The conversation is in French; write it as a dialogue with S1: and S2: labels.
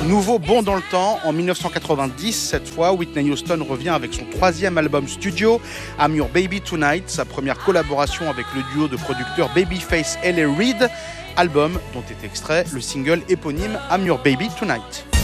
S1: Nouveau bond dans le temps, en 1990, cette fois, Whitney Houston revient avec son 3e album studio, I'm Your Baby Tonight, sa première collaboration avec le duo de producteurs Babyface et L.A. Reid, album dont est extrait le single éponyme I'm Your Baby Tonight.